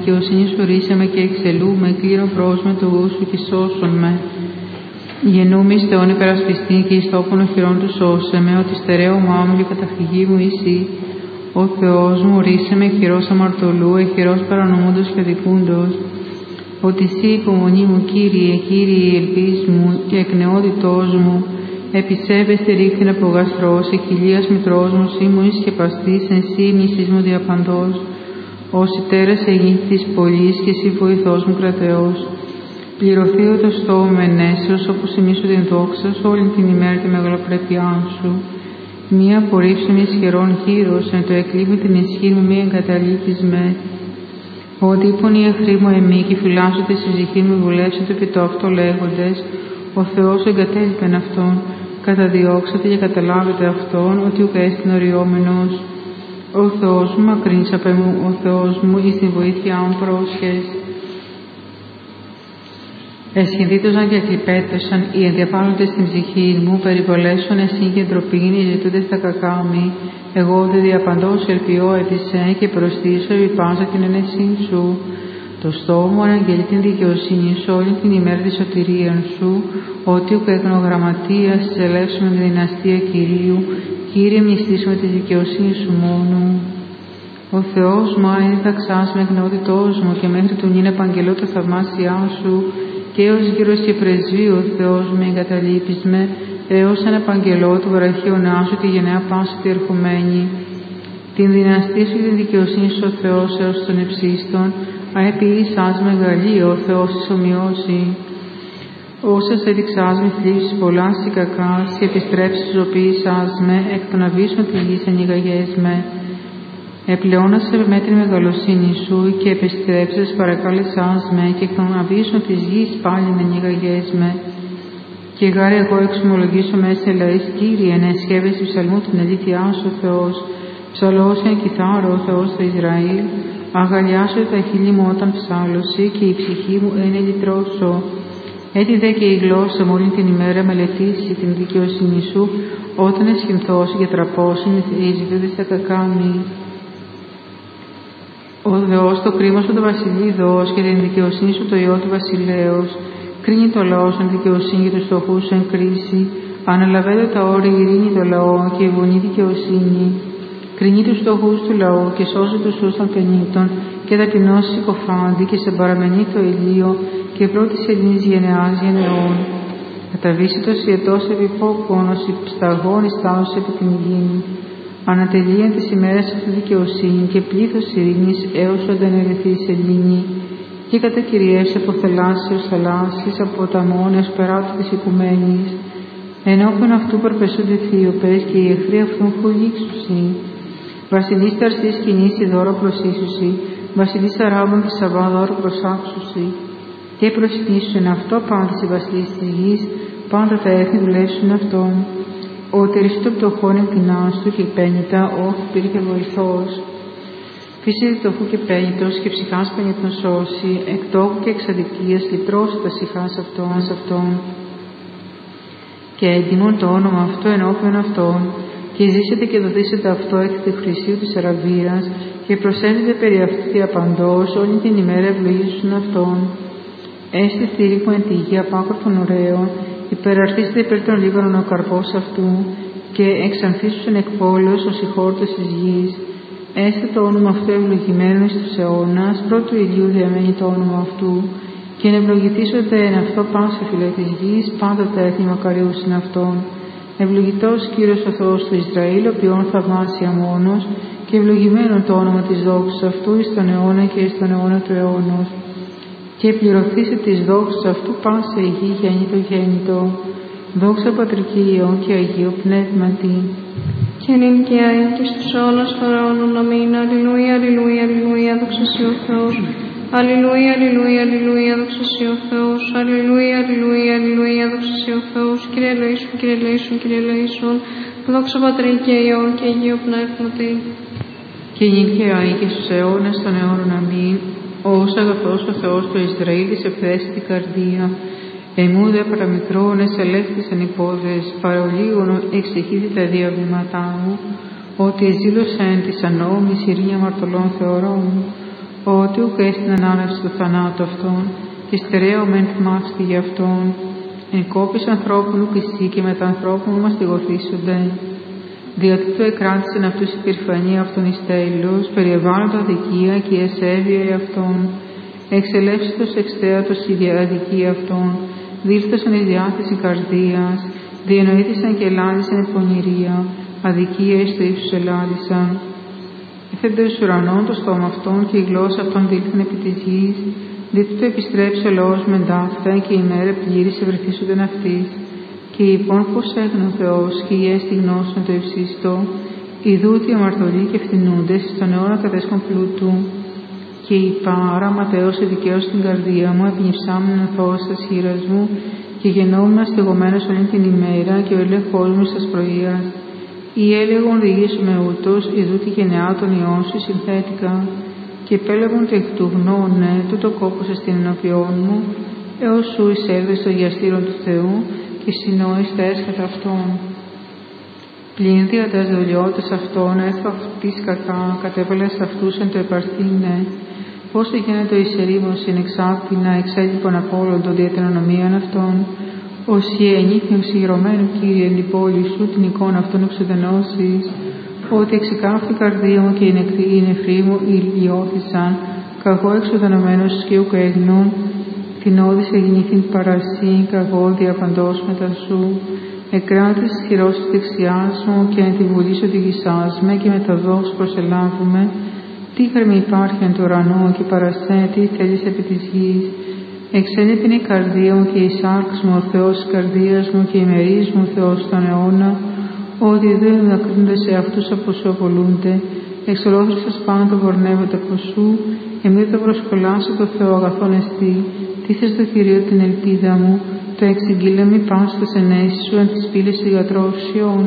δικαιοσύνη σου ρίσε με και εξελούμε, κλείνω προς με το γου σου και σώσον με. Γεννούμαι εις Θεόν υπερασπιστή και εις τόπον οχυρών του σώσε με, ότι στερέωμά μου και καταφυγή μου εσύ. Ο Θεός μου ρίσε με χειρός αμαρτωλού, εχειρός παρανομούντος και αδικούντος. Ότι εσύ υπομονή μου, Κύριε, Κύριε, η ελπίς μου και εκνεότητός μου. Επισέβεστη ρίχθην από γαστρός, εκκυλίας μητρός μου, σύ μου ισχεπαστής, εν σύ μισής μου διαπαντός. Όσοι τέρας εγγύθης πολλής και εσύ βοηθός μου κρατεός. Πληρωθεί ο το στόμα με ενέσεως, όπου σημείσω την δόξα σου όλη την ημέρα τη μεγαλοπρέπειά σου. Μία απορρίψη με ισχυρών χείρος, εν το εκλείπει την ισχύ μου μία εγκαταλείπεις με. Ότι είπον οι εχθροί μου εμεί και φυλάσσονται στη ψυχή μου βουλεύσετε επί το αυτό λέγοντες. Ο Θεός εγκατέλειπεν αυτόν, καταδιώξατε και καταλάβετε αυτόν, ότι ουκ έστιν οριόμενος. Ο Θεός μου μακρύνεις απ' εμού, ο Θεός μου εις την βοήθειά μου πρόσχες. Εσχυνδίτωσαν και εκλιπέτωσαν οι ενδιαπάνοντες στην ψυχή μου, περιβολέσουν εσύ και ντροπήν, οι ζητούντες τα κακά μη. Εγώ δε διαπαντός ελπιώ ετησέ και προστήσω επί πάσα την ενεσύν σου. Το στόμα μου αναγγελεί την δικαιοσύνη σου όλη την ημέρα της σωτηρίαν σου, ότι ουκ εκνογραμματίας της ελεύσουμε με δυναστεία Κυρίου, Κύριε μνηστήσουμε τη δικαιοσύνη σου μόνου. Ο Θεός μου αν διδαξάς με εκνεότητός μου και μέχρι του νυν επαγγελώ τα θαυμάσια σου, και ως γύρος και πρεσβείο ο Θεός με εγκαταλείπεις με, έως εν επαγγελώ του βραχίωνά σου τη γενναία πάση τη ερχομένη. Την δυναστή σου και την δικαιοσύνη σου ο Θεός έως των υψίστων, αεποιήσας μεγαλείο ο Θεός εις ομοιώσει. Όσες έδειξάς με θλίψεις πολλάς και κακάς, και επιστρέψεις οποίησας με, εκ των αβύσσων τη γης ενηγαγές με. Επλεώνασε με την μεγαλοσύνη σου και επιστρέψεις παρακάλεσάς με, και εκ των αβύσσων της γης πάλιν ενηγαγές με. Και γάρε εγώ εξομολογήσω μέσα λαείς, Κύριε, να εσχεύεσαι ψαλμού την αλήθειά σου ο Θεός. Ψαλός εν κιθάρο ο Θεός του Ισραήλ, αγαλιάσω τα χείλη μου όταν ψάλωση και η ψυχή μου εν ελυτρώσω. Έτσι δε και η γλώσσα μου όλη την ημέρα μελετήσει την δικαιοσύνη σου, όταν εσχυνθώσει και τραπώσει οι ζητούντες τα κακά μη. Ο Θεός το κρίμα σου το βασιλίδος και την δικαιοσύνη σου το ιό του βασιλέως. Κρίνει το λαό σαν δικαιοσύνη και τους φτωχούς εν κρίση. Αναλαβαίνω τα όρια ειρήνη το λαό και η βουνή δικαιοσύνη. Κρίνει τους φτωχούς του λαού και σώζει τους σούς των πενήτων και ταπεινώσει συκοφάντη και σε παραμενεί το ηλίο και πρώτης Ελληνής γενεάς γενεών. Καταβήσει το σιετός επιπόκονος, σταγών εις θάλωσσος επί την γη. Ανατελείαν τις ημέρες αυτή δικαιοσύνη και πλήθος ειρήνης έως όταν ερεθείς η σελήνη. Και κατακυριεύσει από θαλάσσιους θαλάσσης, από ποταμών έως περάτου της οικουμένης. Ενώπιον αυτού περπεσούνται θείωπες και οι εχθροί αυτούν χουλήξουσι. Βασιλείς Ταρσής κινήσει δώρο προσήσουσι, βασιλείς Αράμπων της Σαββά δώρο προσάξουσι. Και προσυνήσουσιν αυτό πάντα οι βασιλείς της γης, πάντα τα έθνη δουλεύσουν αυτόν. Ο τεριστή των πτωχών εμπεινάς του και πένητα, όχι υπήρχε βοηθός. Φύση φτωχού και πένητος και ψυχάς πένητον σώσει, εκ τόχου και εξ αδικίας λυτρώσει τα ψυχάς αυτών. Και έντιμον το όνομα αυτό ενώπιον αυτών, και ζήσετε και δοθήσετε αυτό εκ του χρυσίου της Αραβίας, και προσέλθετε περί αυτού διαπαντός, όλη την ημέρα ευλογήσουν αυτόν. Έστε στήριγμα εν τη γη απάκροφων ωραίων, υπεραρθίστε υπέρ των λίγων ο καρπός αυτού, και εξανθήσουσαν εκ πόλεως ως οι χόρτες της γης. Έστε το όνομα αυτό ευλογημένο εις τους αιώνας, πρώτου ηλίου διαμένει το όνομα αυτού, και να ευλογηθήσονται εν αυτό πάσα φυλέ της γης, πάντα τα έθνη μακαριούσιν αυτόν. Ευλογητός Κύριος ο Θεός του Ισραήλ, ο ποιόν θαυμάσια μόνος, και ευλογημένο το όνομα της δόξης αυτού εις τον αιώνα και εις τον αιώνα του αιώνος. Και πληρωθήσει της δόξης αυτού πάσα η γη γέννητο γέννητο. Δόξα Πατρική Υιό και Αγίου Πνεύματι. Και νυν και αΐ και στους αιώνας των αιώνων. Αμήν. Αλληλούια, αλληλούια, αλληλούια, δόξα σοι ο Θεός. Αλληλούια, αλληλούια, αλληλούια, δόξα σοι ο Θεός. Αλληλούια, αλληλούια, αλληλούια, δόξα σοι ο Θεός. Κύριε ελεήσον, Κύριε ελεήσον, Κύριε ελεήσον. Δόξα Πατρί και Υιό και Αγίου Πνεύματι. Και νυν και αΐ και στους αιώνας των αιώνων. Αμήν. Ως αγαθός ο Θεός του Ισραήλ της ευθέστη καρδία, εμού δε παραμικρόν εσελέχθησαν οι πόδες, παρολίγων εξηγήθη τα διαβήματά μου, ότι εζήλωσαν της ανώμης ειρήνη αμαρτωλών θεωρών. ότι ουκ έστειν ανάλαυση του θανάτου αυτών, και στερέω μεν θυμάστε γι' αυτόν. Εν κόπης ανθρώπων ουκ εσύ και μετά ανθρώπων μας τηγωθήσονται. Διότι του εκράτησεν αυτούς η περηφανία αυτών εις τέλος, περιεβάλλοντα αδικία και η ασέβεια αυτών. Εξελεύσιτος εξτέατος η αδικία αυτών, δήλθωσαν η διάθεση καρδίας, διενοήθησαν και ελάδισαν η πονηρία, αδικία εις το ύψος ελάδισαν. Ήθενται εις ουρανών το στόμα αυτών και η γλώσσα αυτών δήλθεν επί της γης, δείτε το επιστρέψει ο λαός με ταύτα και η μέρα πλήρης ευρεθήσονται αυτής. Και λοιπόν πως έγνω ο Θεός και η έστη γνώσεων το ευσύστο, ιδούτοι αμαρτωλοί και φθηνούντες στον αιώνα κατέσχον πλούτου. Και είπα, άρα ματέωσε δικαίως την καρδία μου, επνιψάμεν αθώος τας χείρας μου, και γεννόμουν αστεγωμένος όλη την ημέρα και ο έλεγχός μου στας πρωίας. Ή έλεγον διηγήσου με ούτως, ιδούτη γενεά των ιών σου συνθέτικα, και επέλεγον τεκ του γνώνε, τούτο κόπος εστιν ενώπιόν μου, έως σου εισέλθες στο γιαστήριο του Θεού, και συνόης τα έσχατα αυτών. Πλην δια τας δολιώτες αυτών, έθω αυτής κακά, κατέβαλες αυτούς εν το επαρθήνε, όσο γίνεται εις ερήμωσιν εξάπτυνα, εξέλιπον απ' όλων των διατρονομίων αυτών, όσοι ενήθιον συγγρωμένου Κύριε εν την πόλη σου, την εικόνα αυτών εξουδενώσεις, ότι εξεκάφθη καρδία μου και οι νεφροί μου ηλιώθησαν, καγώ εξουδενωμένος και ουκ έγνων, την όδησε γεννήθην παρασύ, καγώ διαπαντός μετά σου, εκράτης χειρός της δεξιάς μου και εν τη βουλή σου οδηγησάς με και με τα δόξα προσελάβουμε, τι χαρμή υπάρχει εν το ουρανό και παρασέ, τι θέλεις επί της γης. Εξέλιπεν η καρδία μου και η σάρξ μου ο Θεός της καρδίας μου και η μερίς μου ο Θεός στον αιώνα, ότι δεν δακρύνονται σε αυτούς από σου απολούνται, εξ ολόκληρης πάντα βορνεύονται από σου, εμείς το προσκολάσω το Θεό αγαθόν εστί, τίθες το Κυρίο την ελπίδα μου, το εξηγήλε μη πάστας ενέσεις σου, εν της πύλης του γιατρόσιον.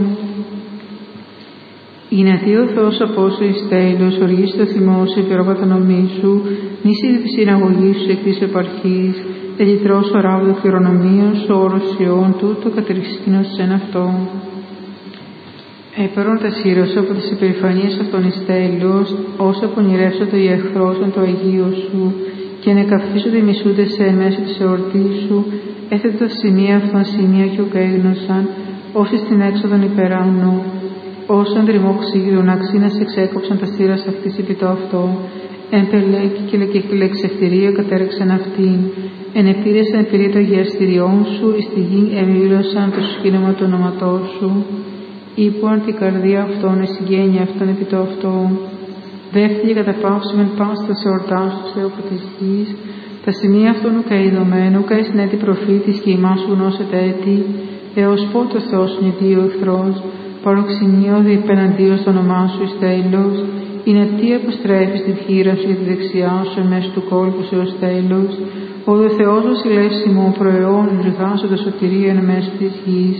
Ηνατί ο Θεός από όσο εις τέλος, οργήσει το θυμό σου, υπερόπατα νομή σου, νήσι τη συναγωγή σου εκ της επαρχής, ελυτρός ο ράβδο χειρονομίος, ο όρος Ιών τούτο κατερξίνος εν αυτό. Έπαιρον τα σύρωσο από τις υπερηφανίες αυτών εις τέλος, όσο πονηρεύσω το εχθρός εν το Αγίο σου, και ανεκαυθήσω τη μισούνται σε μέσω της εορτής σου, έθετε τα σημεία αυτών σημεία και ουκ έγνωσαν, όσοι στην έξοδον υπεράνω, όσο αντριμόξυγιον αξίνας εξέκοψαν τα στήρας αυτής επί το αυτό, εν πελέκη και λεξευτηρία κατέρεξαν αυτήν, εν επήρεσαν επηρεία των αγιαστηριών σου, εις τη γη εμίλωσαν το σκήνωμα του ονοματός σου, είπαν την καρδία αυτών, η συγγένεια αυτών επί το αυτό, δεύτηκε καταπαύσιμεν πάστα σε ορτάς του Θεού από της γης, τα σημεία αυτών ουκ ειδωμένου, ουκ εις έτη προφήτης και ημάς σου γνώσετε έτη, έως πότε ο Θεός νητεί ο εχθρός, παροξενείο διπεναντίος το όνομά σου εις τέλος, είναι τι αποστρέφεις την χείρα σου για τη δεξιά σου μέσω του κόλπου σου ως τέλος, ο Θεός βασιλεύς ημών προαιών ρηγάζοντας σωτηρία εν μέσω της γης.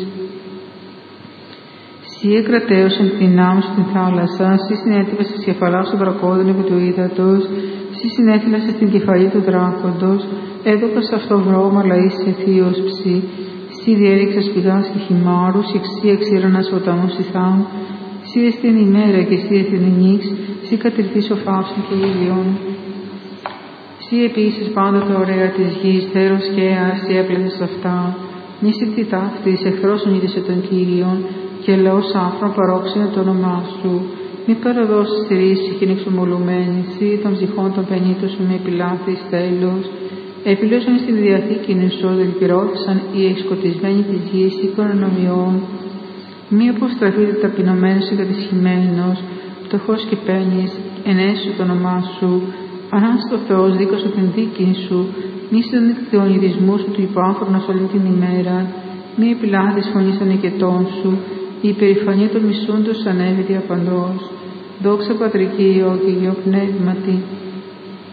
Σύ εκρατέωσεν την άμμο σου την θάλασσα, σύ συνέτυπεσαι της κεφαλάς του δρακόδων επί του ύδατος, σύ συνέθυλασαι στην κεφαλή του δράκοντος, έδωκας αυτό βρώμα λαείς σε θείος ψή, σύ διέριξες πηγάς και χυμάρους, εξή εξήρανας ποταμούς ηθάμ, σύ εστίν ημέρα και σύ εστίν νύξ, σύ κατηρθείς ο φαύσιν και ήλιον. Σύ επίσης πάντα τα ωραία της γης, θέρος και σύ έπλεσες αυτά, μη συμπτυτάφτης, εχθρός ονείδησε τον Κύριον, και λαός άφρον παρόξενε το όνομά σου. Μη παραδώσεις τη ρίση και εξομολουμένη, σύ των ψυχών των πενήτων σου με επιλάθης τέλος. Επιλώσαν στην Διαθήκη νησόδου, ελπιρώθησαν οι εξκοτισμένοι της γης οικονομιών. Μη αποστραφείτε ταπεινωμένος ή κατησχημένος, φτωχός και πένης, ενέσου το όνομά σου. Ανάστο Θεός δίκασε την δίκη σου, μη στον εκδιονυρισμό σου του υπάφρονος όλη την ημέρα. Μη επιλάθης φωνής των οικετών σου, η υπερηφανία των μισούντος ανέβη διαπαντός. Δόξα Πατρική, Υιό και Υιό Πνεύματι,